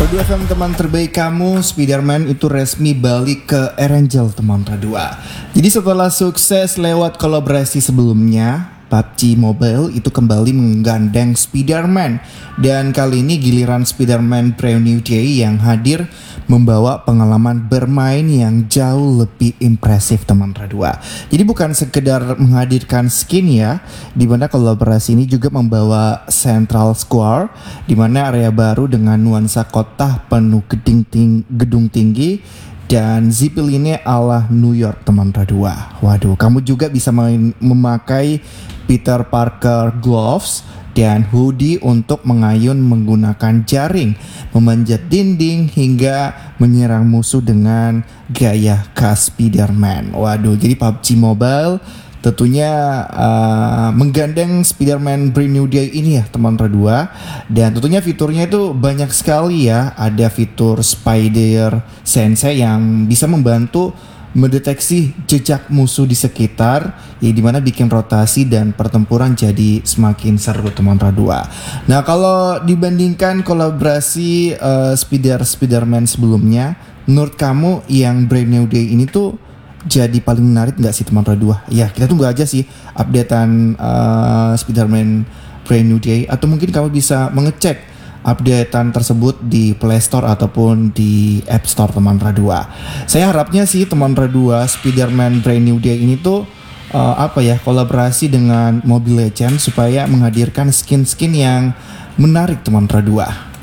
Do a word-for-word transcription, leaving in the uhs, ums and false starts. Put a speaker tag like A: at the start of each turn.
A: Radua F M teman terbaik kamu, Spiderman itu resmi balik ke Erangel teman Radua. Jadi setelah sukses lewat kolaborasi sebelumnya, P U B G Mobile itu kembali menggandeng Spiderman. Dan kali ini giliran Spiderman Brand New Day yang hadir membawa pengalaman bermain yang jauh lebih impresif teman Radua. Jadi bukan sekedar menghadirkan skin ya, di mana kolaborasi ini juga membawa Central Square, di mana area baru dengan nuansa kota penuh gedung, ting- gedung tinggi dan zipelinnya ala New York teman Radua. Waduh, kamu juga bisa main, memakai Peter Parker gloves dan hoodie untuk mengayun menggunakan jaring, memanjat dinding hingga menyerang musuh dengan gaya khas Spiderman. Waduh, jadi P U B G Mobile tentunya uh, menggandeng Spiderman Brand New Day ini ya teman Radua. Dan tentunya fiturnya itu banyak sekali ya. Ada fitur Spider Sense yang bisa membantu mendeteksi jejak musuh di sekitar, ya dimana bikin rotasi dan pertempuran jadi semakin seru teman Radua. Nah kalau dibandingkan kolaborasi uh, Spider Spiderman sebelumnya, menurut kamu yang Brand New Day ini tuh jadi paling menarik nggak sih teman Radua? Ya kita tunggu aja sih updatean uh, Spiderman Brand New Day, atau mungkin kamu bisa mengecek updatean tersebut di Play Store ataupun di App Store teman Radua. Saya harapnya sih teman Radua, Spiderman Brand New Day ini tuh uh, apa ya, kolaborasi dengan Mobile Legends supaya menghadirkan skin-skin yang menarik teman Radua.